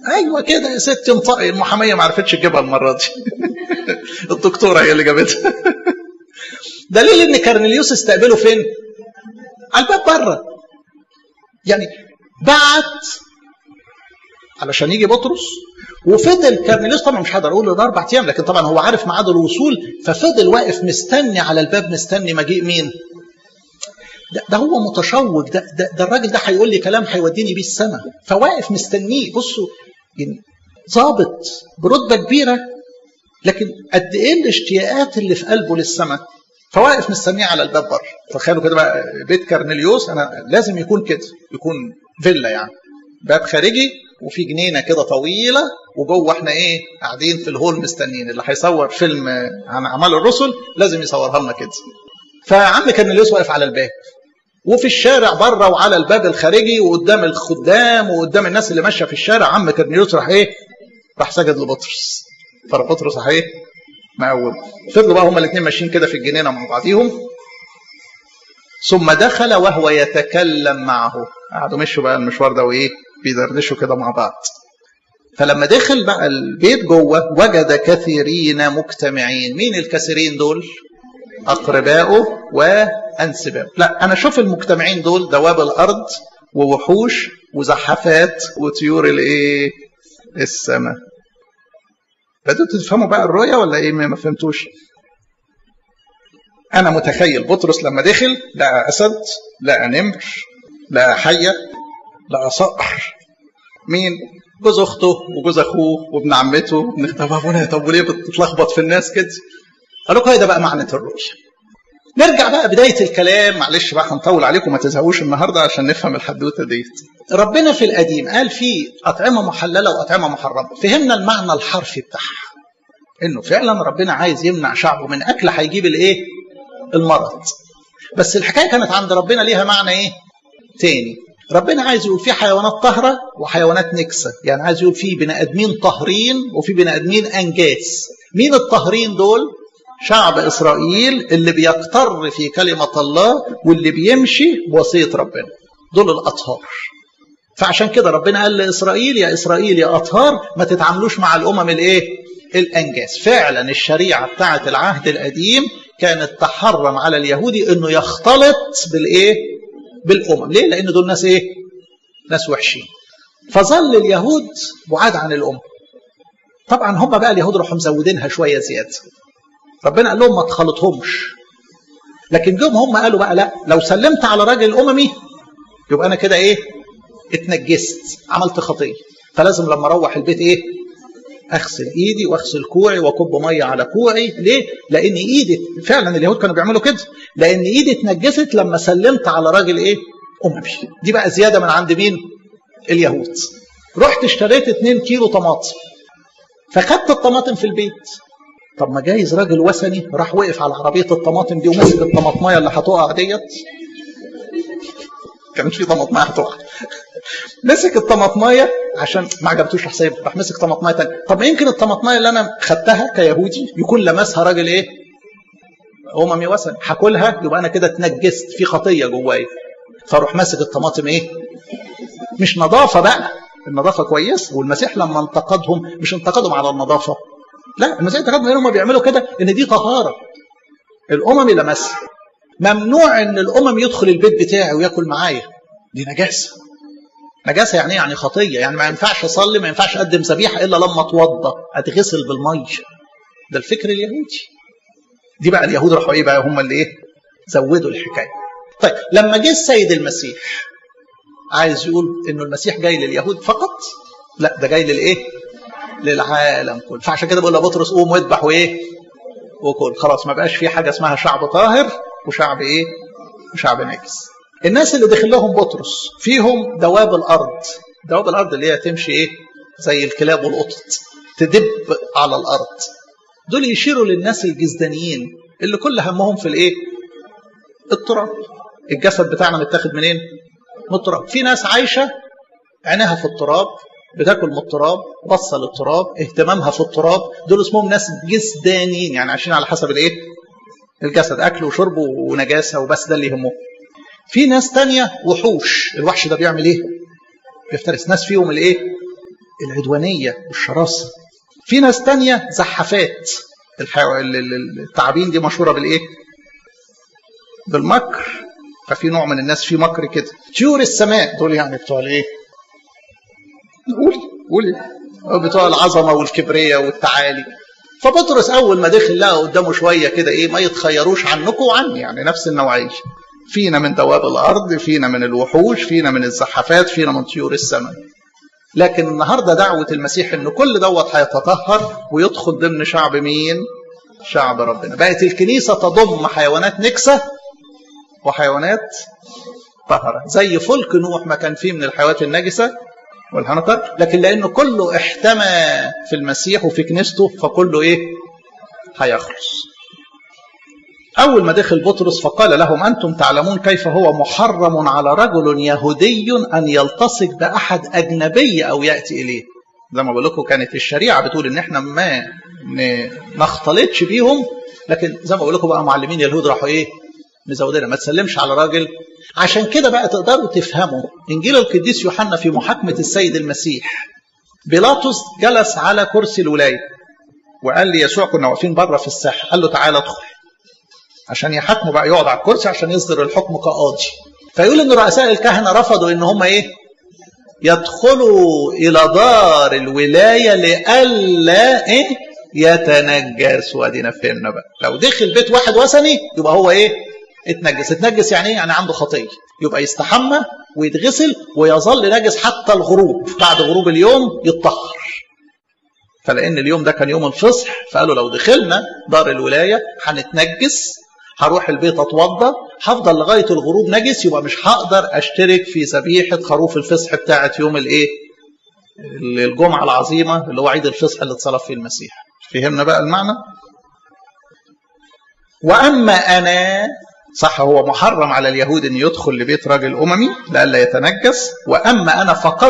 ايوه كده يا ستي انطقي. المحاميه ما عرفتش تجيبها المره دي. الدكتوره هي اللي جابتها. دليل ان كرنيليوس استقبله فين؟ على الباب بره. يعني بعت علشان يجي بطرس، وفضل كرنيليوس طبعا مش هقدر اقول له ده 4 ايام، لكن طبعا هو عارف ميعاد الوصول، ففضل واقف مستني على الباب، مستني مجيء مين؟ ده هو متشوق. ده الراجل ده هيقول لي كلام هيوديني بيه السماء، فواقف مستنيه. بصوا يعني ضابط برتبه كبيره، لكن قد ايه الاشتياقات اللي في قلبه للسماء، فواقف مستنيه على الباب بره. تخيلوا كده بقى بيت كرنيليوس، انا لازم يكون كده، يكون فيلا يعني، باب خارجي وفي جنينه كده طويله، وجوه احنا ايه قاعدين في الهول مستنيين. اللي هيصور فيلم عن اعمال الرسل لازم يصورها لنا كده. فعم كرنيليوس واقف على الباب، وفي الشارع بره وعلى الباب الخارجي وقدام الخدام وقدام الناس اللي ماشيه في الشارع، عم كرنيليوس راح سجد لبطرس. فبطرس راح مقوم. فضلوا بقى هما الاثنين ماشيين كده في الجنينه مع بعضيهم. ثم دخل وهو يتكلم معه. قعدوا مشوا بقى المشوار ده بيدردشوا كده مع بعض. فلما دخل بقى البيت جوه وجد كثيرين مجتمعين. مين الكثيرين دول؟ أقرباؤه وأنسباؤه. لا، أنا شوف المجتمعين دول دواب الأرض ووحوش وزحفات وطيور السماء. بدأت تفهموا بقى الرؤية ولا ما فهمتوش؟ أنا متخيل بطرس لما دخل لقى أسد، لقى نمر، لقى حية، لقى صقر. مين؟ جوز أخته وجوز أخوه وابن عمته وابن أبونا. طب وليه بتتلخبط في الناس كده؟ قالوا لكم ده بقى معنى الرؤية. نرجع بقى بداية الكلام، معلش بقى هنطول عليكم، ما تزهقوش النهارده عشان نفهم الحدوته ديت. ربنا في القديم قال في أطعمة محللة وأطعمة محرمة. فهمنا المعنى الحرفي بتاعها، إنه فعلا ربنا عايز يمنع شعبه من أكل هيجيب المرض. بس الحكاية كانت عند ربنا ليها معنى تاني. ربنا عايز يقول في حيوانات طاهرة وحيوانات نكسة. يعني عايز يقول في بني آدمين طاهرين وفي بني آدمين أنجاس. مين الطاهرين دول؟ شعب إسرائيل اللي بيقتر في كلمة الله واللي بيمشي بوصية ربنا، دول الأطهار. فعشان كده ربنا قال لإسرائيل يا إسرائيل يا أطهار ما تتعاملوش مع الأمم الأنجاس. فعلا الشريعة بتاعت العهد القديم كانت تحرم على اليهودي إنه يختلط بالأمم. ليه؟ لأن دول ناس ناس وحشين. فظل اليهود بعاد عن الأمم. طبعا هم بقى اليهود راحوا مزودينها شوية زيادة. ربنا قال لهم ما تخلطهمش، لكن جم هم قالوا بقى لا، لو سلمت على راجل أممي يبقى أنا كده اتنجست، عملت خطية. فلازم لما أروح البيت أغسل إيدي وأغسل كوعي وأكب مية على كوعي. ليه؟ لأن إيدي فعلا اليهود كانوا بيعملوا كده، لأن إيدي اتنجست لما سلمت على راجل أممي. دي بقى زيادة من عند مين؟ اليهود. رحت اشتريت 2 كيلو طماطم، فخدت الطماطم في البيت. طب ما جايز راجل وثني راح وقف على عربية الطماطم دي ومسك الطماطمايه اللي هتقع ديت، كانش في طماطمايه هتقع، مسك الطماطمايه عشان ما عجبتوش حساب، راح مسك طماطمايه ثانيه. طب ما يمكن الطماطمايه اللي انا خدتها كيهودي يكون لمسها راجل أممي وثني، هاكلها يبقى انا كده اتنجست، في خطيه جوايا. فاروح ماسك الطماطم مش نظافه بقى، النظافه كويس. والمسيح لما انتقدهم مش انتقدهم على النظافه، لا، المسيح انتقدهم ان هم بيعملوا كده، ان دي طهاره. الاممي لمسها. ممنوع ان الامم يدخل البيت بتاعي وياكل معايا، دي نجاسه. نجاسه يعني يعني خطيه، يعني ما ينفعش اصلي، ما ينفعش اقدم ذبيحه الا لما اتوضى، اتغسل بالميه. ده الفكر اليهودي. دي بقى اليهود راحوا بقى هم اللي زودوا الحكايه. طيب لما جه السيد المسيح عايز يقول انه المسيح جاي لليهود فقط؟ لا، ده جاي للعالم كله. فعشان كده بقول لبطرس قوم واذبح وكل. خلاص ما بقاش في حاجه اسمها شعب طاهر وشعب وشعب نجس. الناس اللي دخل لهم بطرس فيهم دواب الارض. دواب الارض اللي هي تمشي زي الكلاب والقطط، تدب على الارض. دول يشيروا للناس الجزدانيين اللي كل همهم في التراب. الجسد بتاعنا متاخد منين؟ من التراب. في ناس عايشه عينها في التراب، بتاكل من التراب، بصه للتراب، اهتمامها في التراب. دول اسمهم ناس جسدانيين، يعني عايشين على حسب الجسد، اكل وشرب ونجاسه وبس، ده اللي يهمهم. في ناس تانية وحوش. الوحش ده بيعمل بيفترس. ناس فيهم العدوانية والشراسة. في ناس تانية زحفات، التعابين دي مشهورة بالإيه؟ بالمكر. ففي نوع من الناس في مكر كده. طيور السماء دول يعني بتوع الإيه؟ قولي بتوع العظمة والكبرية والتعالي. فبطرس أول ما دخل لقى قدامه شوية كده إيه، ما يتخيروش عنكم وعني، يعني نفس النوعية. فينا من دواب الأرض، فينا من الوحوش، فينا من الزحفات، فينا من طيور السماء. لكن النهاردة دعوة المسيح إن كل دوت هيتطهر ويدخل ضمن شعب مين؟ شعب ربنا. بقت الكنيسة تضم حيوانات نكسة وحيوانات طهرة، زي فلك نوح ما كان فيه من الحيوانات النجسة والهنطر، لكن لأنه كله احتمى في المسيح وفي كنيسته فكله إيه؟ هيخلص. أول ما دخل بطرس فقال لهم: أنتم تعلمون كيف هو محرم على رجل يهودي أن يلتصق بأحد أجنبي أو يأتي إليه. زي ما بقول لكم كانت الشريعة بتقول إن إحنا ما نختلطش بيهم، لكن زي ما بقول لكم بقى معلمين اليهود راحوا إيه؟ مزودنا ما تسلمش على راجل. عشان كده بقى تقدروا تفهموا إنجيل القديس يوحنا في محاكمة السيد المسيح. بيلاطس جلس على كرسي الولاية وقال لي يسوع، كنا واقفين بره في الساحة، قال له تعالى ادخل عشان يحكموا بقى، يقعد على الكرسي عشان يصدر الحكم كقاضي. فيقول ان رؤساء الكهنه رفضوا ان هم ايه؟ يدخلوا الى دار الولايه لئلا ايه؟ يتنجسوا. ادينا فهمنا بقى، لو دخل بيت واحد وثني يبقى هو ايه؟ اتنجس يعني ايه؟ يعني عنده خطيه، يبقى يستحمى ويتغسل ويظل نجس حتى الغروب، بعد غروب اليوم يتطهر. فلان اليوم ده كان يوم الفصح، فقالوا لو دخلنا دار الولايه هنتنجس، هروح البيت اتوضى، هفضل لغايه الغروب نجس، يبقى مش هقدر اشترك في ذبيحه خروف الفصح بتاعه يوم الايه؟ الجمعه العظيمه اللي هو عيد الفصح اللي اتصلب فيه المسيح. فهمنا بقى المعنى؟ واما انا، صح هو محرم على اليهود ان يدخل لبيت راجل اممي لئلا يتنجس، واما انا فقد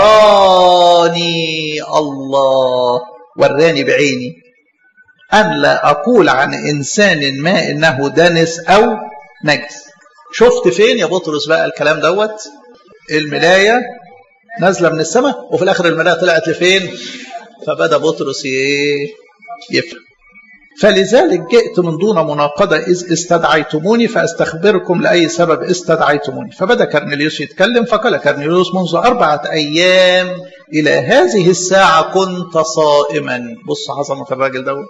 اراني الله، وراني بعيني، أن لا أقول عن إنسان ما إنه دنس أو نجس. شفت فين يا بطرس بقى الكلام دوت؟ الملاية نازلة من السماء، وفي الآخر الملاية طلعت لفين؟ فبدأ بطرس يفهم. فلذلك جئت من دون مناقضة إذ استدعيتموني فأستخبركم لأي سبب استدعيتموني. فبدأ كرنيليوس يتكلم، فقال كرنيليوس: منذ 4 أيام إلى هذه الساعة كنت صائما. بص عظمة الراجل دوت،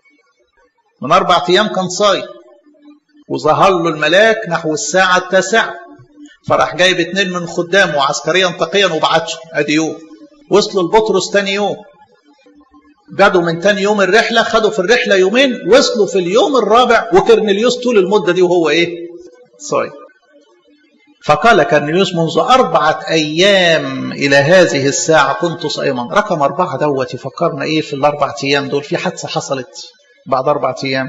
من 4 أيام كان صايم، وظهر له الملاك نحو الساعة 9، فراح جايب 2 من خدامه عسكريا تقيا وبعتهم. ادي يوم. وصلوا لبطرس تاني يوم، جادوا من تاني يوم الرحلة، خدوا في الرحلة يومين، وصلوا في اليوم الرابع، وكرنيليوس طول المدة دي وهو ايه؟ صايم. فقال كرنيليوس: منذ 4 أيام إلى هذه الساعة كنت صائما. رقم 4 دوت يفكرنا ايه في ال4 أيام دول؟ في حادثة حصلت بعد 4 أيام.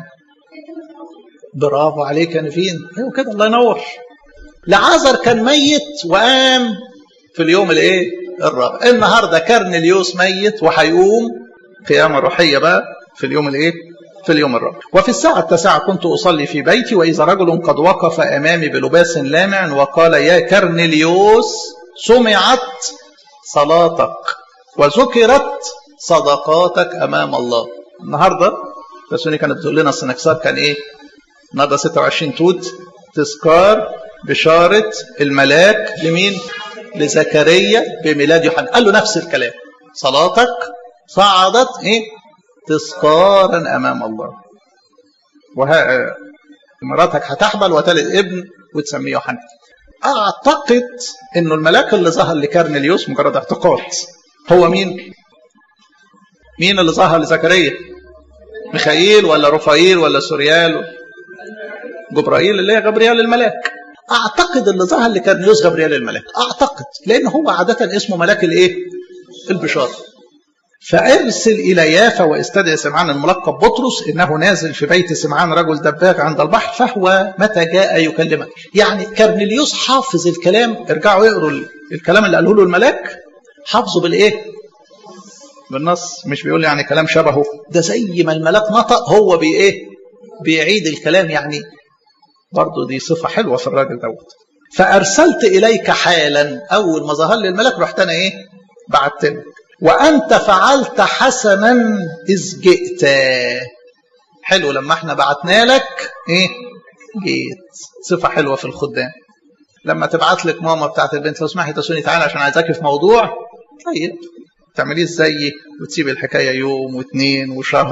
برافو عليك يا نفين، ايوه كده، الله ينور. لعازر كان ميت وقام في اليوم الايه؟ الرابع. النهارده كرنيليوس ميت وهيقوم قيامه روحيه بقى في اليوم الايه؟ في اليوم الرابع. وفي الساعة 9 كنت أصلي في بيتي، وإذا رجل قد وقف أمامي بلباس لامع وقال: يا كرنيليوس، سمعت صلاتك وذكرت صدقاتك أمام الله. النهارده تسوني كانت بتقول لنا السنكسار كان إيه؟ النهارده 26 توت، تذكار بشارة الملاك لمين؟ لزكريا بميلاد يوحنا. قال له نفس الكلام، صلاتك صعدت ايه؟ تذكارا امام الله، مراتك هتحبل وتلد ابن وتسميه يوحنا. اعتقد انه الملاك اللي ظهر لكرنيليوس مجرد اعتقاد. هو مين؟ مين اللي ظهر لزكريا؟ ميخائيل ولا رفائيل ولا سوريال؟ جبرائيل اللي هي غبريال الملاك. اعتقد اللي ظهر لكرنيليوس غبريال الملاك، اعتقد، لان هو عاده اسمه ملاك الايه؟ البشاره. فارسل الى يافا واستدعي سمعان الملقب بطرس، انه نازل في بيت سمعان رجل دباغ عند البحر، فهو متى جاء يكلمك. يعني كرنيليوس حافظ الكلام، ارجعوا اقروا الكلام اللي قاله له الملاك، حافظه بالايه؟ بالنص، مش بيقول يعني كلام شبهه، ده زي ما الملاك نطق هو بايه؟ بيعيد الكلام. يعني برضه دي صفة حلوة في الراجل دوت. فأرسلت إليك حالا، أول ما ظهر لي الملك رحت أنا إيه؟ بعت لك. وأنت فعلت حسنا إذ جئت. حلو لما احنا بعتنا لك ايه جيت. صفة حلوة في الخدام. لما تبعت لك ماما بتاعت البنت لو سمحت يا سوني تعالى عشان عايزاكي في موضوع، طيب تعمليه ازاي وتسيب الحكاية يوم واثنين وشهر